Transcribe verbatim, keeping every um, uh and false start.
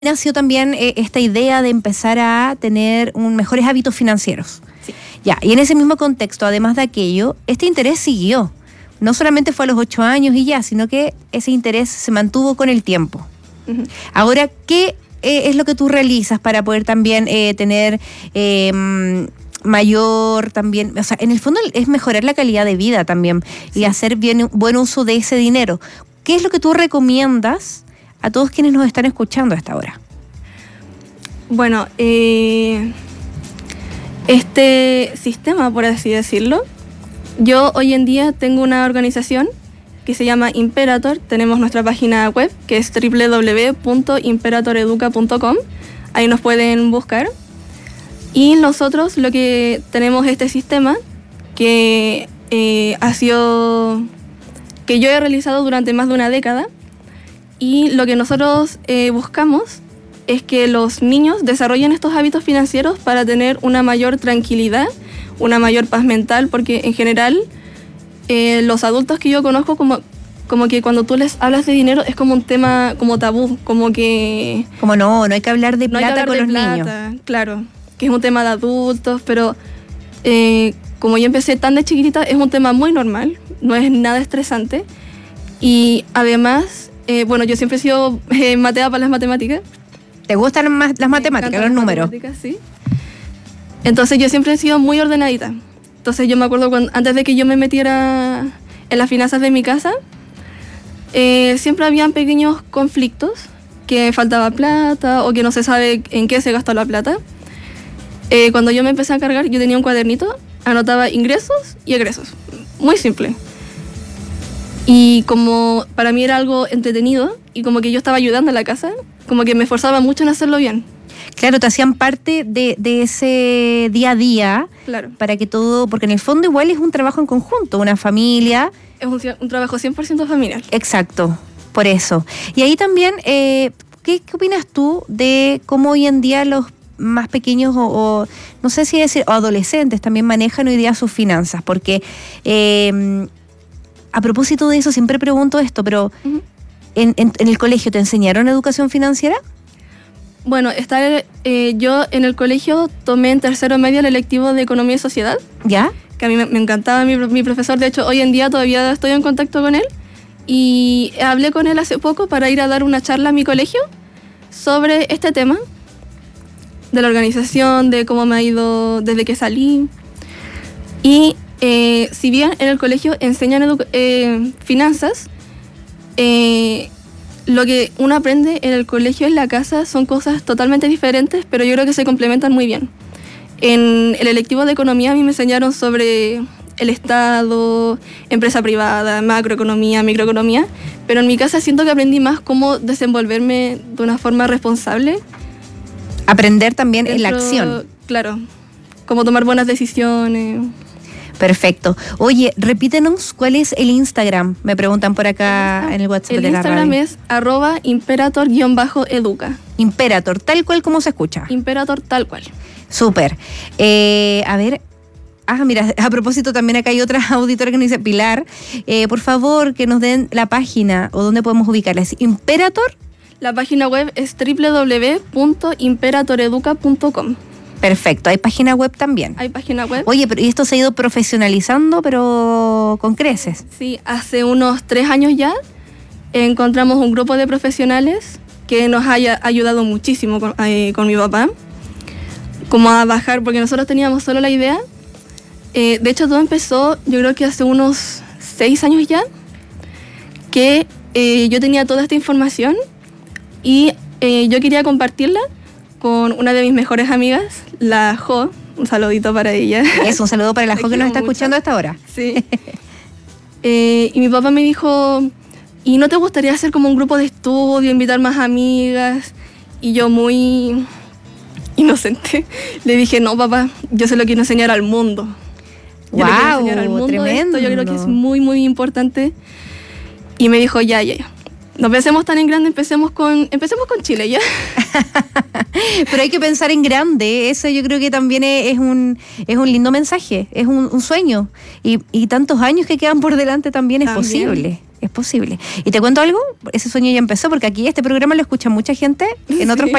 nació también eh, esta idea de empezar a tener un, mejores hábitos financieros. Sí. Ya, y en ese mismo contexto, además de aquello, este interés siguió. No solamente fue a los ocho años y ya, sino que ese interés se mantuvo con el tiempo. Uh-huh. Ahora, ¿qué eh, es lo que tú realizas para poder también eh, tener eh, mayor también, o sea, en el fondo es mejorar la calidad de vida también, sí, y hacer bien, buen uso de ese dinero? ¿Qué es lo que tú recomiendas a todos quienes nos están escuchando a esta hora? Bueno, eh, este sistema, por así decirlo, yo hoy en día tengo una organización que se llama Imperator. Tenemos nuestra página web, que es doble u doble u doble u punto imperator educa punto com. Ahí nos pueden buscar. Y nosotros lo que tenemos este sistema que eh, ha sido, que yo he realizado durante más de una década. Y lo que nosotros eh, buscamos es que los niños desarrollen estos hábitos financieros para tener una mayor tranquilidad, una mayor paz mental, porque en general eh, los adultos que yo conozco como, como que cuando tú les hablas de dinero es como un tema como tabú, como que... Como no, no hay que hablar de no hay que plata hablar con de los plata, niños. Claro, que es un tema de adultos, pero eh, como yo empecé tan de chiquitita es un tema muy normal, no es nada estresante. Y además, eh, bueno, yo siempre he sido eh, matea para las matemáticas. ¿Te gustan más las matemáticas, los las números? Matemáticas, sí. Entonces yo siempre he sido muy ordenadita. Entonces yo me acuerdo cuando, antes de que yo me metiera en las finanzas de mi casa, eh, siempre habían pequeños conflictos, que faltaba plata o que no se sabe en qué se gastó la plata. Eh, cuando yo me empecé a cargar, yo tenía un cuadernito, anotaba ingresos y egresos. Muy simple. Y como para mí era algo entretenido y como que yo estaba ayudando a la casa, como que me esforzaba mucho en hacerlo bien. Claro, te hacían parte de, de ese día a día. Claro. Para que todo, porque en el fondo igual es un trabajo en conjunto, una familia. Es un, un trabajo cien por ciento familiar. Exacto, por eso. Y ahí también, eh, ¿qué, ¿qué opinas tú de cómo hoy en día los más pequeños o, o no sé si decir, o adolescentes también manejan hoy día sus finanzas? Porque eh, a propósito de eso, siempre pregunto esto, pero uh-huh. ¿en, en, en el colegio te enseñaron educación financiera? Bueno, estar, eh, yo en el colegio tomé en tercero medio el electivo de Economía y Sociedad. ¿Ya? Que a mí me, me encantaba mi, mi profesor. De hecho, hoy en día todavía estoy en contacto con él. Y hablé con él hace poco para ir a dar una charla a mi colegio sobre este tema de la organización, de cómo me ha ido desde que salí. Y eh, si bien en el colegio enseñan edu- eh, finanzas, eh, lo que uno aprende en el colegio y en la casa son cosas totalmente diferentes, pero yo creo que se complementan muy bien. En el electivo de economía a mí me enseñaron sobre el Estado, empresa privada, macroeconomía, microeconomía, pero en mi casa siento que aprendí más cómo desenvolverme de una forma responsable. Aprender también Dentro, en la acción. Claro, cómo tomar buenas decisiones. Perfecto. Oye, repítenos cuál es el Instagram. Me preguntan por acá en el WhatsApp el de la radio. El Instagram es arroba imperator-educa. Imperator, tal cual como se escucha. Imperator, tal cual. Súper. Eh, a ver, ah, mira, a propósito también acá hay otra auditora que nos dice, Pilar, eh, por favor que nos den la página o dónde podemos ubicarla. ¿Es Imperator? La página web es doble u doble u doble u punto imperator educa punto com. Perfecto, hay página web también. Hay página web. Oye, pero y esto se ha ido profesionalizando, pero con creces. Sí, hace unos tres años ya encontramos un grupo de profesionales que nos haya ayudado muchísimo con, eh, con mi papá, como a bajar, porque nosotros teníamos solo la idea. Eh, de hecho, todo empezó, yo creo que hace unos seis años ya, que eh, yo tenía toda esta información y eh, yo quería compartirla con una de mis mejores amigas, la Jo. Un saludito para ella. Es un saludo para la Jo que nos está mucho. escuchando a esta hora. Sí. eh, y mi papá me dijo, ¿y no te gustaría hacer como un grupo de estudio, invitar más amigas? Y yo muy inocente le dije, no papá, yo se lo quiero enseñar al mundo. Yo wow, le quiero enseñar al mundo tremendo. Esto, yo creo que es muy, muy importante. Y me dijo, ya, ya, ya. No pensemos tan en grande, empecemos con, empecemos con Chile, ¿ya? Pero hay que pensar en grande, eso yo creo que también es un, es un lindo mensaje, es un, un sueño. Y, y tantos años que quedan por delante también es También. posible. Es posible. Y te cuento algo, ese sueño ya empezó, porque aquí este programa lo escucha mucha gente en otros Sí. países.